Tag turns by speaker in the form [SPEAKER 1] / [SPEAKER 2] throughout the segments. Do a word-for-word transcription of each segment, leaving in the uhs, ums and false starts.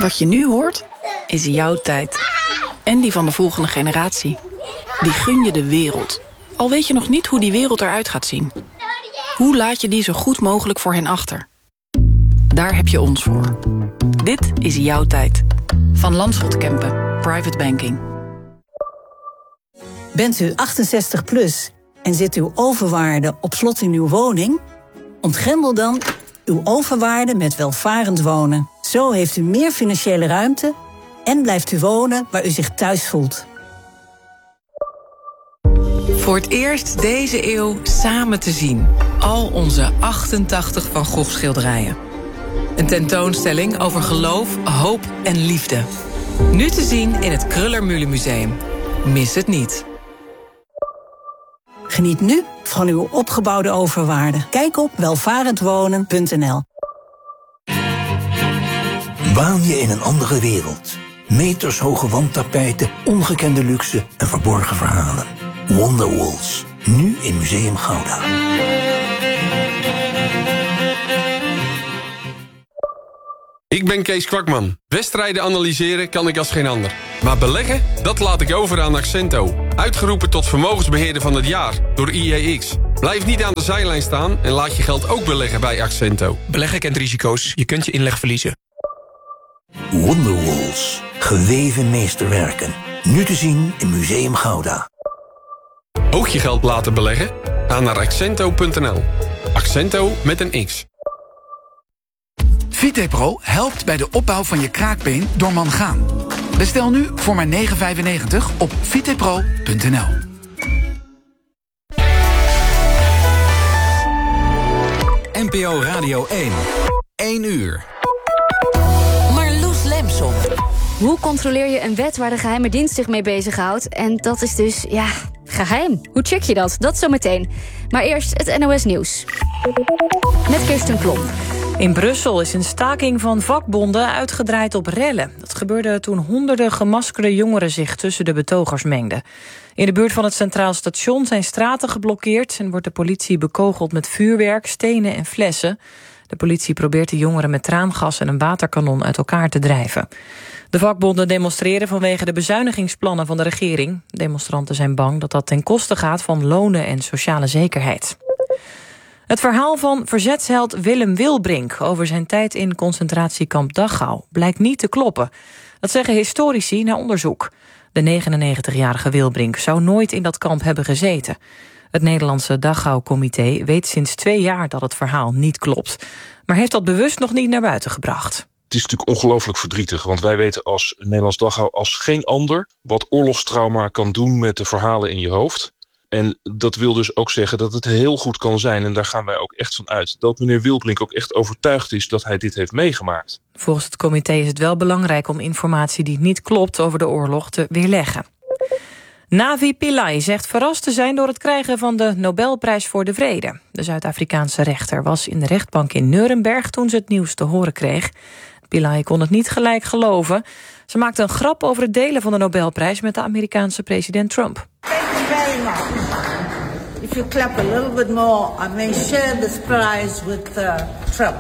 [SPEAKER 1] Wat je nu hoort, is jouw tijd. En die van de volgende generatie. Die gun je de wereld. Al weet je nog niet hoe die wereld eruit gaat zien. Hoe laat je die zo goed mogelijk voor hen achter? Daar heb je ons voor. Dit is jouw tijd. Van Landschot Kempen, Private Banking.
[SPEAKER 2] Bent u achtenzestig plus en zit uw overwaarde op slot in uw woning? Ontgrendel dan uw overwaarde met welvarend wonen. Zo heeft u meer financiële ruimte en blijft u wonen waar u zich thuis voelt.
[SPEAKER 3] Voor het eerst deze eeuw samen te zien. Al onze achtentachtig Van Gogh schilderijen. Een tentoonstelling over geloof, hoop en liefde. Nu te zien in het Kröller-Mühle Museum. Mis het niet.
[SPEAKER 2] Geniet nu van uw opgebouwde overwaarde. Kijk op welvarendwonen punt n l.
[SPEAKER 4] Waan je in een andere wereld. Metershoge wandtapijten, ongekende luxe en verborgen verhalen. Wonderwalls, nu in Museum Gouda.
[SPEAKER 5] Ik ben Kees Kwakman. Wedstrijden analyseren kan ik als geen ander. Maar beleggen, dat laat ik over aan Accento. Uitgeroepen tot vermogensbeheerder van het jaar door I E X. Blijf niet aan de zijlijn staan en laat je geld ook beleggen bij Accento.
[SPEAKER 6] Beleggen kent risico's. Je kunt je inleg verliezen.
[SPEAKER 4] Wonderwalls, geweven meesterwerken. Nu te zien in Museum Gouda.
[SPEAKER 5] Ook je geld laten beleggen? Ga naar accento punt n l. Accento met een X.
[SPEAKER 7] Vitepro helpt bij de opbouw van je kraakbeen door mangaan. Bestel nu voor maar negen vijfennegentig op vitepro punt n l.
[SPEAKER 8] N P O Radio één. één uur.
[SPEAKER 9] Marloes Lemson.
[SPEAKER 10] Hoe controleer je een wet waar de geheime dienst zich mee bezighoudt? En dat is dus, ja, geheim. Hoe check je dat? Dat zometeen. Maar eerst het N O S Nieuws. Met Kirsten Klomp.
[SPEAKER 11] In Brussel is een staking van vakbonden uitgedraaid op rellen. Dat gebeurde toen honderden gemaskerde jongeren zich tussen de betogers mengden. In de buurt van het Centraal Station zijn straten geblokkeerd en wordt de politie bekogeld met vuurwerk, stenen en flessen. De politie probeert de jongeren met traangas en een waterkanon uit elkaar te drijven. De vakbonden demonstreren vanwege de bezuinigingsplannen van de regering. Demonstranten zijn bang dat dat ten koste gaat van lonen en sociale zekerheid. Het verhaal van verzetsheld Willem Wilbrink over zijn tijd in concentratiekamp Dachau blijkt niet te kloppen. Dat zeggen historici na onderzoek. De negenennegentigjarige Wilbrink zou nooit in dat kamp hebben gezeten. Het Nederlandse Dachau-comité weet sinds twee jaar dat het verhaal niet klopt, maar heeft dat bewust nog niet naar buiten gebracht.
[SPEAKER 12] Het is natuurlijk ongelooflijk verdrietig, want wij weten als Nederlands Dachau als geen ander wat oorlogstrauma kan doen met de verhalen in je hoofd. En dat wil dus ook zeggen dat het heel goed kan zijn, en daar gaan wij ook echt van uit, dat meneer Wilbrink ook echt overtuigd is dat hij dit heeft meegemaakt.
[SPEAKER 11] Volgens het comité is het wel belangrijk om informatie die niet klopt over de oorlog te weerleggen. Navi Pillay zegt verrast te zijn door het krijgen van de Nobelprijs voor de Vrede. De Zuid-Afrikaanse rechter was in de rechtbank in Nuremberg toen ze het nieuws te horen kreeg. Pillay kon het niet gelijk geloven. Ze maakte een grap over het delen van de Nobelprijs met de Amerikaanse president Trump.
[SPEAKER 13] Thank you very much. If you clap a little bit more, I may share this prize with uh, Trump.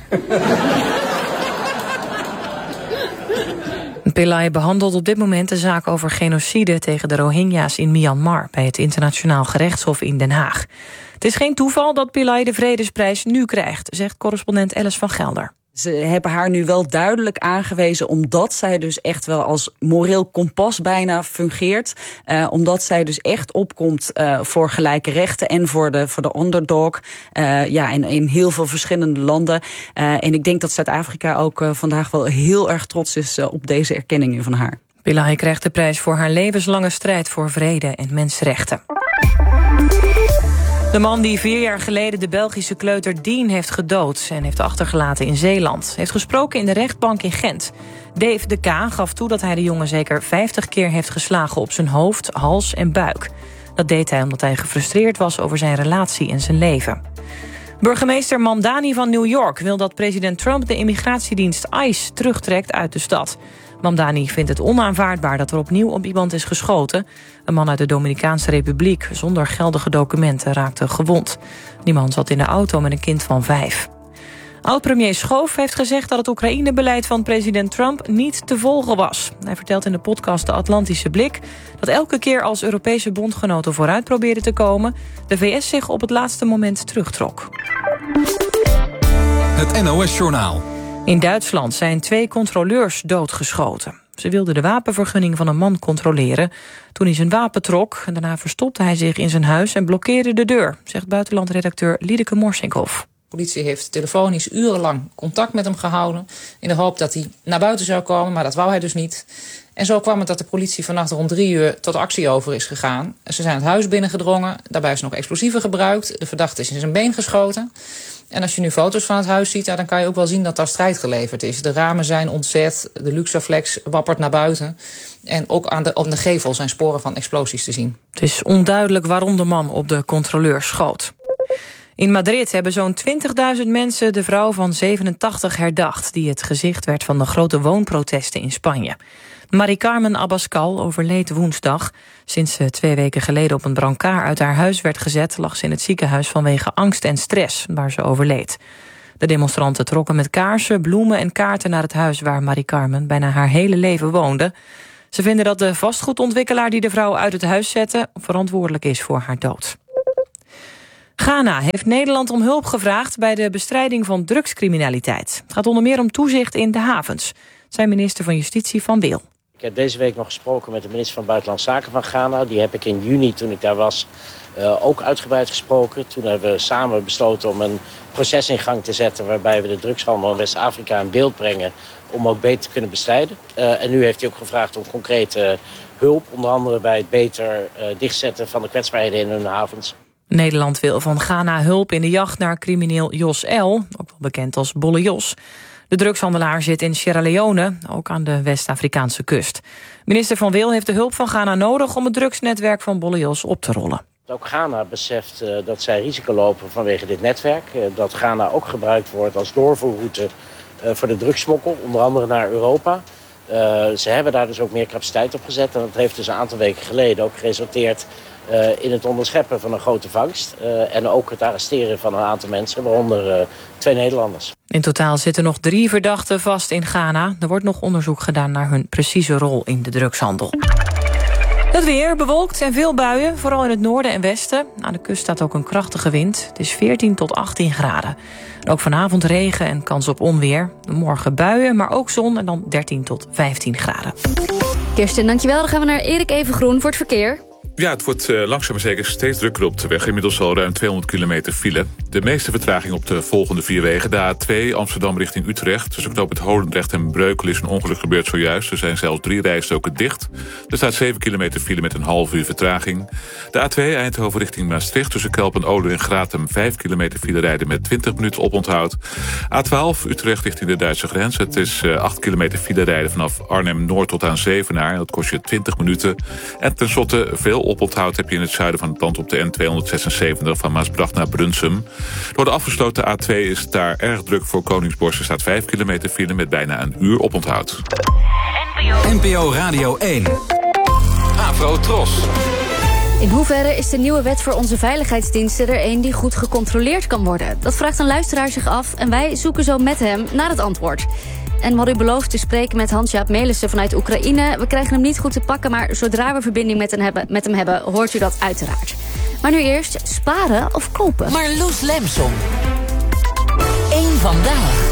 [SPEAKER 11] Pillay behandelt op dit moment de zaak over genocide tegen de Rohingya's in Myanmar bij het Internationaal Gerechtshof in Den Haag. Het is geen toeval dat Pillay de Vredesprijs nu krijgt, zegt correspondent Alice van Gelder.
[SPEAKER 14] Ze hebben haar nu wel duidelijk aangewezen, omdat zij dus echt wel als moreel kompas bijna fungeert. Uh, omdat zij dus echt opkomt uh, voor gelijke rechten en voor de, voor de underdog. Uh, ja, in, in heel veel verschillende landen. Uh, en ik denk dat Zuid-Afrika ook uh, vandaag wel heel erg trots is uh, op deze erkenningen van haar.
[SPEAKER 11] Pillay krijgt de prijs voor haar levenslange strijd voor vrede en mensenrechten. De man die vier jaar geleden de Belgische kleuter Dean heeft gedood en heeft achtergelaten in Zeeland, heeft gesproken in de rechtbank in Gent. Dave de K. gaf toe dat hij de jongen zeker vijftig keer heeft geslagen op zijn hoofd, hals en buik. Dat deed hij omdat hij gefrustreerd was over zijn relatie en zijn leven. Burgemeester Mamdani van New York wil dat president Trump de immigratiedienst ICE terugtrekt uit de stad. Mamdani vindt het onaanvaardbaar dat er opnieuw op iemand is geschoten. Een man uit de Dominicaanse Republiek zonder geldige documenten raakte gewond. Die man zat in de auto met een kind van vijf. Oud-premier Schoof heeft gezegd dat het Oekraïne-beleid van president Trump niet te volgen was. Hij vertelt in de podcast De Atlantische Blik dat elke keer als Europese bondgenoten vooruit probeerden te komen, de V S zich op het laatste moment terugtrok.
[SPEAKER 8] Het N O S-journaal.
[SPEAKER 11] In Duitsland zijn twee controleurs doodgeschoten. Ze wilden de wapenvergunning van een man controleren toen hij zijn wapen trok. En daarna verstopte hij zich in zijn huis en blokkeerde de deur, zegt buitenlandredacteur Liedeke Morsinkhoff.
[SPEAKER 15] De politie heeft telefonisch urenlang contact met hem gehouden in de hoop dat hij naar buiten zou komen, maar dat wou hij dus niet. En zo kwam het dat de politie vannacht rond drie uur tot actie over is gegaan. Ze zijn het huis binnengedrongen, daarbij is nog explosieven gebruikt. De verdachte is in zijn been geschoten. En als je nu foto's van het huis ziet, ja, dan kan je ook wel zien dat daar strijd geleverd is. De ramen zijn ontzet, de Luxaflex wappert naar buiten. En ook aan de, op de gevel zijn sporen van explosies te zien.
[SPEAKER 11] Het is onduidelijk waarom de man op de controleur schoot. In Madrid hebben zo'n twintigduizend mensen de vrouw van zevenentachtig herdacht, die het gezicht werd van de grote woonprotesten in Spanje. Mari Carmen Abascal overleed woensdag. Sinds ze twee weken geleden op een brancard uit haar huis werd gezet, lag ze in het ziekenhuis vanwege angst en stress, waar ze overleed. De demonstranten trokken met kaarsen, bloemen en kaarten naar het huis waar Mari Carmen bijna haar hele leven woonde. Ze vinden dat de vastgoedontwikkelaar die de vrouw uit het huis zette verantwoordelijk is voor haar dood. Ghana heeft Nederland om hulp gevraagd bij de bestrijding van drugscriminaliteit. Het gaat onder meer om toezicht in de havens, zei minister van Justitie Van Wil.
[SPEAKER 16] Ik heb deze week nog gesproken met de minister van Buitenlandse Zaken van Ghana. Die heb ik in juni, toen ik daar was, uh, ook uitgebreid gesproken. Toen hebben we samen besloten om een proces in gang te zetten waarbij we de drugshandel in West-Afrika in beeld brengen om ook beter te kunnen bestrijden. Uh, en nu heeft hij ook gevraagd om concrete hulp, onder andere bij het beter uh, dichtzetten van de kwetsbaarheden in hun havens.
[SPEAKER 11] Nederland wil van Ghana hulp in de jacht naar crimineel Jos L., ook wel bekend als Bolle Jos. De drugshandelaar zit in Sierra Leone, ook aan de West-Afrikaanse kust. Minister Van Wil heeft de hulp van Ghana nodig om het drugsnetwerk van Bolle Jos op te rollen.
[SPEAKER 16] Ook Ghana beseft uh, dat zij risico lopen vanwege dit netwerk. Uh, dat Ghana ook gebruikt wordt als doorvoerroute uh, voor de drugssmokkel, onder andere naar Europa. Uh, ze hebben daar dus ook meer capaciteit op gezet. En dat heeft dus een aantal weken geleden ook geresulteerd uh, in het onderscheppen van een grote vangst. Uh, en ook het arresteren van een aantal mensen, waaronder uh, twee Nederlanders.
[SPEAKER 11] In totaal zitten nog drie verdachten vast in Ghana. Er wordt nog onderzoek gedaan naar hun precieze rol in de drugshandel. Het weer bewolkt en veel buien, vooral in het noorden en westen. Aan de kust staat ook een krachtige wind. Het is veertien tot achttien graden. En ook vanavond regen en kans op onweer. Morgen buien, maar ook zon en dan dertien tot vijftien graden.
[SPEAKER 10] Kirsten, dankjewel. Dan gaan we naar Erik Evengroen voor het verkeer.
[SPEAKER 17] Ja, het wordt uh, langzaam maar zeker steeds drukker op de weg. Inmiddels al ruim tweehonderd kilometer file. De meeste vertraging op de volgende vier wegen. De A twee Amsterdam richting Utrecht. Tussen knoop het Holendrecht en Breukelen is een ongeluk gebeurd zojuist. Er zijn zelfs drie rijstroken dicht. Er staat zeven kilometer file met een half uur vertraging. De A twee Eindhoven richting Maastricht. Tussen Kelpen-Oden en Gratum vijf kilometer file rijden met twintig minuten oponthoud. A twaalf Utrecht richting de Duitse grens. Het is uh, acht kilometer file rijden vanaf Arnhem-Noord tot aan Zevenaar. Dat kost je twintig minuten. En tenslotte veel oponthoud heb je in het zuiden van het land op de N tweehonderdzesenzeventig van Maasbracht naar Brunsum. Door de afgesloten A twee is het daar erg druk voor Koningsborst. Er staat vijf kilometer file met bijna een uur oponthoud.
[SPEAKER 8] N P O Radio één. Afro Tros.
[SPEAKER 10] In hoeverre is de nieuwe wet voor onze veiligheidsdiensten er een die goed gecontroleerd kan worden? Dat vraagt een luisteraar zich af en wij zoeken zo met hem naar het antwoord. En we hadden u beloofd te spreken met Hans-Jaap Melissen vanuit Oekraïne. We krijgen hem niet goed te pakken, maar zodra we verbinding met hem hebben, met hem hebben hoort u dat uiteraard. Maar nu eerst sparen of kopen.
[SPEAKER 9] Marloes Lemson. Eén vandaag.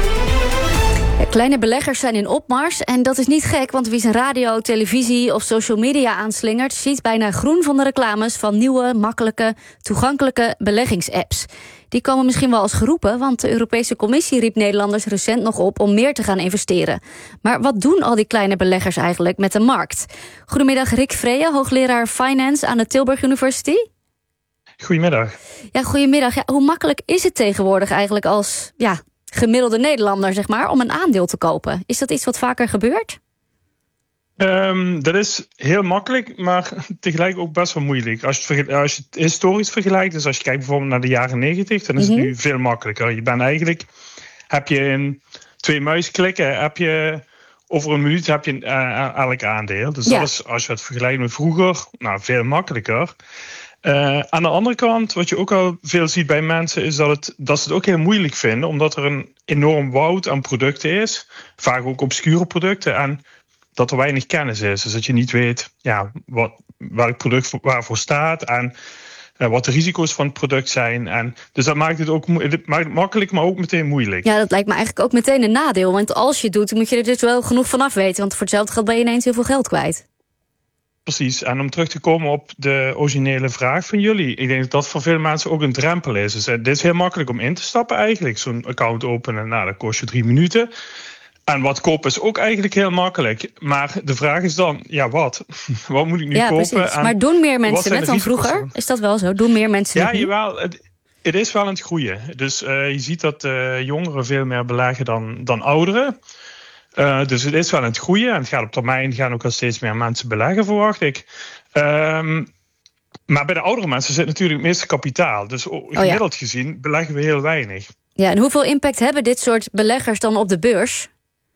[SPEAKER 10] Ja, kleine beleggers zijn in opmars en dat is niet gek, want wie zijn radio, televisie of social media aanslingert, ziet bijna groen van de reclames van nieuwe, makkelijke, toegankelijke beleggingsapps. Die komen misschien wel als geroepen, want de Europese Commissie riep Nederlanders recent nog op om meer te gaan investeren. Maar wat doen al die kleine beleggers eigenlijk met de markt? Goedemiddag, Rick Vreeje, hoogleraar Finance aan de Tilburg University.
[SPEAKER 18] Goedemiddag.
[SPEAKER 10] Ja, goedemiddag. Ja, hoe makkelijk is het tegenwoordig eigenlijk als ja, gemiddelde Nederlander, zeg maar, om een aandeel te kopen? Is dat iets wat vaker gebeurt?
[SPEAKER 18] Um, dat is heel makkelijk, maar tegelijk ook best wel moeilijk. Als je het, als je het historisch vergelijkt, dus als je kijkt bijvoorbeeld naar de jaren negentig, dan is mm-hmm. het nu veel makkelijker. Je bent eigenlijk, heb je in twee muisklikken, heb je over een minuut heb je uh, elk aandeel. Dus ja. dat is, als je het vergelijkt met vroeger, nou, veel makkelijker. Uh, aan de andere kant, wat je ook al veel ziet bij mensen, is dat, het, dat ze het ook heel moeilijk vinden, omdat er een enorm woud aan producten is. Vaak ook obscure producten. En dat er weinig kennis is. Dus dat je niet weet ja, wat, welk product waarvoor staat en uh, wat de risico's van het product zijn. En dus dat maakt het ook het maakt het makkelijk, maar ook meteen moeilijk.
[SPEAKER 10] Ja, dat lijkt me eigenlijk ook meteen een nadeel. Want als je het doet, moet je er dus wel genoeg van af weten. Want voor hetzelfde geld ben je ineens heel veel geld kwijt.
[SPEAKER 18] Precies, en om terug te komen op de originele vraag van jullie. Ik denk dat dat voor veel mensen ook een drempel is. Dus, uh, dit is heel makkelijk om in te stappen eigenlijk. Zo'n account openen, nou, dat kost je drie minuten. En wat kopen is ook eigenlijk heel makkelijk. Maar de vraag is dan, ja wat? Wat moet ik nu
[SPEAKER 10] ja,
[SPEAKER 18] kopen?
[SPEAKER 10] Precies.
[SPEAKER 18] En
[SPEAKER 10] maar doen meer mensen net dan vroeger? Is dat wel zo? Doen meer mensen
[SPEAKER 18] Ja,
[SPEAKER 10] het
[SPEAKER 18] jawel. Het, het is wel aan het groeien. Dus uh, je ziet dat uh, jongeren veel meer beleggen dan, dan ouderen. Uh, dus het is wel aan het groeien. En het gaat op termijn gaan ook al steeds meer mensen beleggen, verwacht ik. Um, maar bij de oudere mensen zit natuurlijk het meeste kapitaal. Dus gemiddeld oh, ja. gezien beleggen we heel weinig.
[SPEAKER 10] Ja, en hoeveel impact hebben dit soort beleggers dan op de beurs?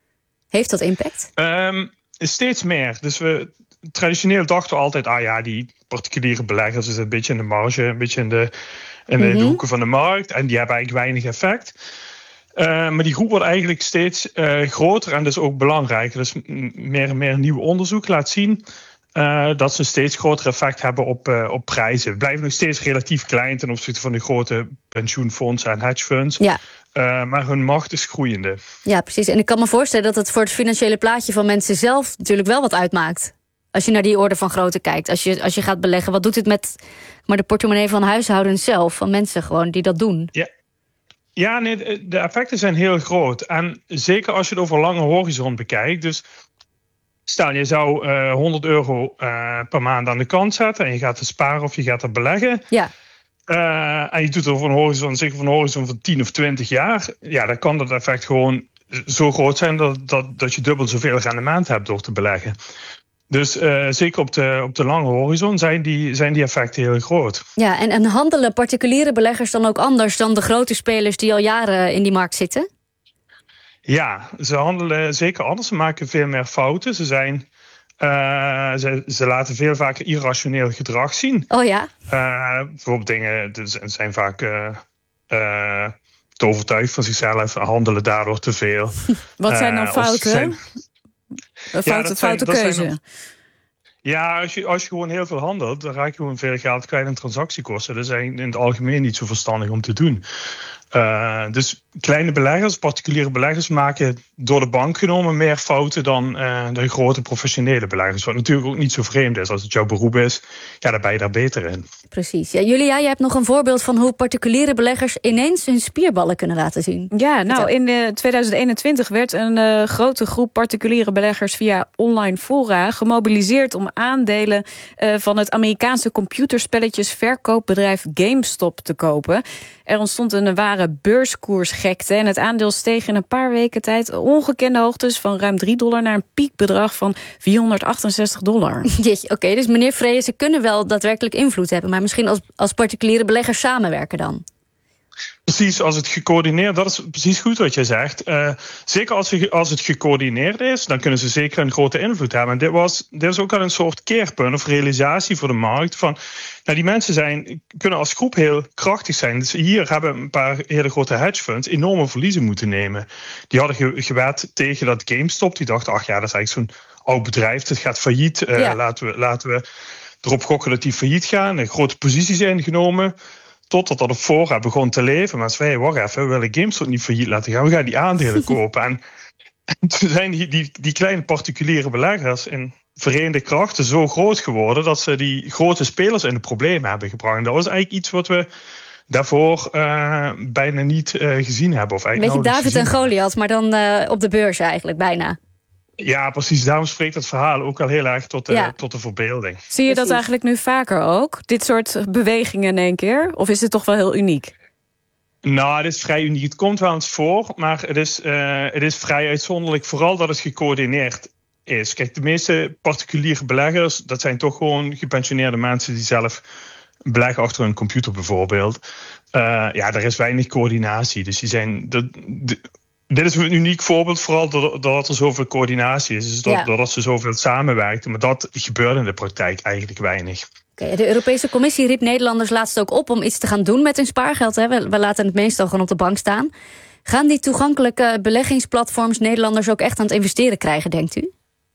[SPEAKER 10] Heeft dat impact?
[SPEAKER 18] Um, steeds meer. Dus we traditioneel dachten we altijd, ah ja, die particuliere beleggers is een beetje in de marge, een beetje in de, in mm-hmm. de hoeken van de markt. En die hebben eigenlijk weinig effect. Uh, maar die groep wordt eigenlijk steeds uh, groter en dus ook belangrijker. Dus meer en meer nieuw onderzoek laat zien uh, dat ze een steeds groter effect hebben op, uh, op prijzen. We blijven nog steeds relatief klein ten opzichte van de grote pensioenfondsen en hedgefunds.
[SPEAKER 10] Ja.
[SPEAKER 18] Uh, maar hun macht is groeiende.
[SPEAKER 10] Ja, precies. En ik kan me voorstellen dat het voor het financiële plaatje van mensen zelf natuurlijk wel wat uitmaakt. Als je naar die orde van grootte kijkt. Als je, als je gaat beleggen, wat doet het met maar de portemonnee van huishoudens zelf? Van mensen gewoon die dat doen?
[SPEAKER 18] Ja. Ja, nee, de effecten zijn heel groot. En zeker als je het over lange horizon bekijkt. Dus stel, je zou uh, honderd euro uh, per maand aan de kant zetten en je gaat er sparen of je gaat er beleggen.
[SPEAKER 10] Ja.
[SPEAKER 18] Uh, en je doet het over een horizon, zeker van een horizon van tien of twintig jaar. Ja, dan kan dat effect gewoon zo groot zijn dat, dat, dat je dubbel zoveel rendement hebt door te beleggen. Dus uh, zeker op de, op de lange horizon zijn die, zijn die effecten heel groot.
[SPEAKER 10] Ja, en, en handelen particuliere beleggers dan ook anders dan de grote spelers die al jaren in die markt zitten?
[SPEAKER 18] Ja, ze handelen zeker anders. Ze maken veel meer fouten. Ze, zijn, uh, ze, ze laten veel vaker irrationeel gedrag zien.
[SPEAKER 10] Oh ja?
[SPEAKER 18] Uh, bijvoorbeeld dingen, ze zijn vaak uh, uh, te overtuigd van zichzelf, handelen daardoor te veel.
[SPEAKER 14] Wat zijn dan fouten? Zijn, Een foute, ja, foute zijn, keuze. Nog,
[SPEAKER 18] ja, als je, als je gewoon heel veel handelt, dan raak je gewoon veel geld kwijt aan transactiekosten. Dat is eigenlijk in het algemeen niet zo verstandig om te doen. Uh, dus kleine beleggers, particuliere beleggers maken door de bank genomen meer fouten dan uh, de grote professionele beleggers. Wat natuurlijk ook niet zo vreemd is. Als het jouw beroep is, ja, dan ben je daar beter in.
[SPEAKER 10] Precies. Ja, Julia, jij hebt nog een voorbeeld van hoe particuliere beleggers ineens hun spierballen kunnen laten zien.
[SPEAKER 14] Ja, nou, in uh, tweeduizend eenentwintig werd een uh, grote groep particuliere beleggers via online fora gemobiliseerd om aandelen uh, van het Amerikaanse computerspelletjes verkoopbedrijf GameStop te kopen. Er ontstond een ware beurskoersgekte en het aandeel steeg in een paar weken tijd ongekende hoogtes van ruim drie dollar naar een piekbedrag van vierhonderdachtenzestig dollar.
[SPEAKER 10] Oké, okay, dus meneer Vreeën, ze kunnen wel daadwerkelijk invloed hebben, maar misschien als, als particuliere beleggers samenwerken dan?
[SPEAKER 18] Precies, als het gecoördineerd, dat is precies goed wat je zegt. Uh, zeker als, we, als het gecoördineerd is, dan kunnen ze zeker een grote invloed hebben. En dit was, dit was ook al een soort keerpunt of realisatie voor de markt. Van, nou, die mensen zijn, kunnen als groep heel krachtig zijn. Dus hier hebben een paar hele grote hedgefunds enorme verliezen moeten nemen. Die hadden ge, gewet tegen dat GameStop. Die dachten, ach ja, dat is eigenlijk zo'n oud bedrijf, dat gaat failliet. Uh, ja. laten, we, laten we erop gokken dat die failliet gaan. Grote posities ingenomen. Totdat dat op voorraad begon te leven. Maar ze zeiden, wacht even, we willen GameStop niet failliet laten gaan. We gaan die aandelen kopen. En, en toen zijn die, die, die kleine particuliere beleggers in verenigde krachten zo groot geworden dat ze die grote spelers in de problemen hebben gebracht. En dat was eigenlijk iets wat we daarvoor uh, bijna niet uh, gezien hebben. Of
[SPEAKER 10] een beetje David en Goliath, maar dan uh, op de beurs eigenlijk bijna.
[SPEAKER 18] Ja, precies. Daarom spreekt het verhaal ook al heel erg tot de, ja. tot de verbeelding.
[SPEAKER 14] Zie je dat eigenlijk nu vaker ook? Dit soort bewegingen in één keer? Of is het toch wel heel uniek?
[SPEAKER 18] Nou, het is vrij uniek. Het komt wel eens voor, maar het is, uh, het is vrij uitzonderlijk. Vooral dat het gecoördineerd is. Kijk, de meeste particuliere beleggers, dat zijn toch gewoon gepensioneerde mensen die zelf beleggen achter een computer bijvoorbeeld. Uh, ja, er is weinig coördinatie. Dus die zijn... De, de, Dit is een uniek voorbeeld, vooral doordat er zoveel coördinatie is. Dus doordat ja. ze zoveel samenwerken. Maar dat gebeurt in de praktijk eigenlijk weinig.
[SPEAKER 10] Okay, de Europese Commissie riep Nederlanders laatst ook op om iets te gaan doen met hun spaargeld. Hè. We, we laten het meestal gewoon op de bank staan. Gaan die toegankelijke beleggingsplatforms Nederlanders ook echt aan het investeren krijgen, denkt u?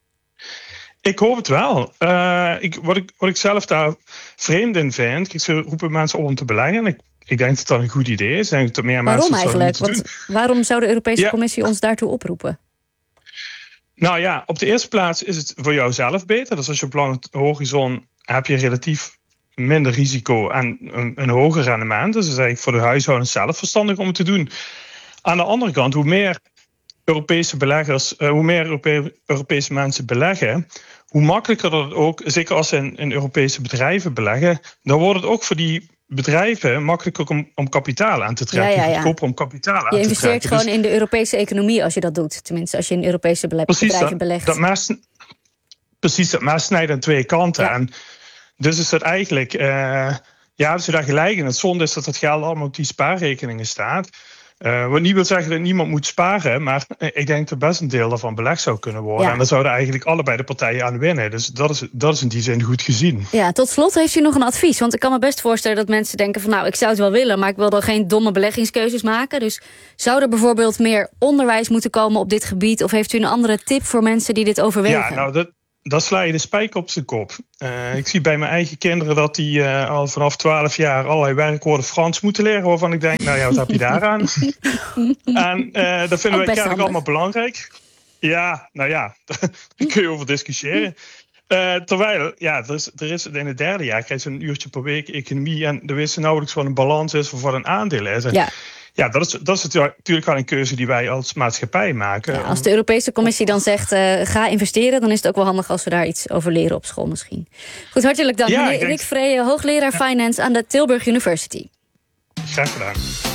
[SPEAKER 18] Ik hoop het wel. Uh, ik, wat, ik, wat ik zelf daar vreemd in vind, kijk, ze roepen mensen op om te beleggen. Ik, ik denk dat dat een goed idee is. Ik denk dat meer
[SPEAKER 10] waarom
[SPEAKER 18] mensen
[SPEAKER 10] eigenlijk? Want waarom zou de Europese ja. Commissie ons daartoe oproepen?
[SPEAKER 18] Nou ja, op de eerste plaats is het voor jou zelf beter. Dus als je op lange horizon heb je relatief minder risico en een, een hoger rendement. Dus het is eigenlijk voor de huishoudens zelf verstandig om het te doen. Aan de andere kant, hoe meer Europese beleggers, uh, hoe meer Europe- Europese mensen beleggen, hoe makkelijker dat ook, zeker als ze in, in Europese bedrijven beleggen, dan wordt het ook voor die bedrijven makkelijker om, om kapitaal aan te trekken.
[SPEAKER 10] Ja, ja, ja.
[SPEAKER 18] Goedkoper om kapitaal aan te trekken.
[SPEAKER 10] Je investeert gewoon dus in de Europese economie als je dat doet. Tenminste, als je in Europese bele-
[SPEAKER 18] precies,
[SPEAKER 10] bedrijven
[SPEAKER 18] dat,
[SPEAKER 10] belegt.
[SPEAKER 18] Dat mes, precies, dat mes snijdt aan twee kanten. Ja. En dus is dat eigenlijk, uh, ja, als je daar gelijk in. Het zonde is dat het geld allemaal op die spaarrekeningen staat. Uh, wat niet wil zeggen dat niemand moet sparen, maar ik denk dat best een deel daarvan belegd zou kunnen worden. Ja. En daar zouden eigenlijk allebei de partijen aan winnen. Dus dat is, dat is in die zin goed gezien.
[SPEAKER 10] Ja, tot slot heeft u nog een advies. Want ik kan me best voorstellen dat mensen denken van nou, ik zou het wel willen, maar ik wil dan geen domme beleggingskeuzes maken. Dus zou er bijvoorbeeld meer onderwijs moeten komen op dit gebied? Of heeft u een andere tip voor mensen die dit overwegen?
[SPEAKER 18] Ja, nou, dat, dat sla je de spijker op zijn kop. Uh, ik zie bij mijn eigen kinderen dat die uh, al vanaf twaalf jaar allerlei werkwoorden Frans moeten leren, waarvan ik denk, nou ja, wat heb je daaraan? En uh, dat vinden wij kennelijk allemaal belangrijk. Ja, nou ja, daar kun je over discussiëren. Uh, terwijl, ja, er is, er is in het derde jaar krijg je een uurtje per week economie en dan wist je nauwelijks wat een balans is of wat een aandeel is.
[SPEAKER 10] Ja.
[SPEAKER 18] Ja, dat is, dat is natuurlijk wel een keuze die wij als maatschappij maken.
[SPEAKER 10] Ja, als de Europese Commissie dan zegt, uh, ga investeren, dan is het ook wel handig als we daar iets over leren op school misschien. Goed, hartelijk dank. Ja, meneer denk... Rick Vreeje, hoogleraar ja. Finance aan de Tilburg University.
[SPEAKER 18] Graag gedaan.